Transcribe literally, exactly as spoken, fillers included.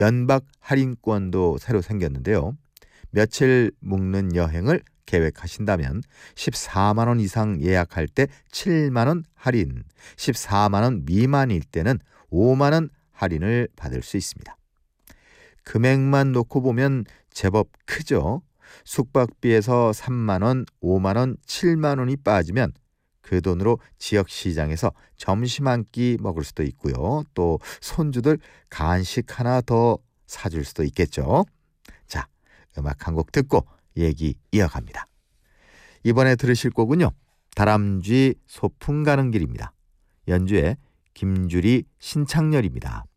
연박 할인권도 새로 생겼는데요. 며칠 묵는 여행을 계획하신다면 십사만 원 이상 예약할 때 칠만 원 할인, 십사만 원 미만일 때는 오만 원 할인을 받을 수 있습니다. 금액만 놓고 보면 제법 크죠. 숙박비에서 삼만 원, 오만 원, 칠만 원이 빠지면 그 돈으로 지역시장에서 점심 한 끼 먹을 수도 있고요. 또 손주들 간식 하나 더 사줄 수도 있겠죠. 자, 음악 한 곡 듣고 얘기 이어갑니다. 이번에 들으실 곡은요, 다람쥐 소풍 가는 길입니다. 연주에 김주리, 신창렬입니다.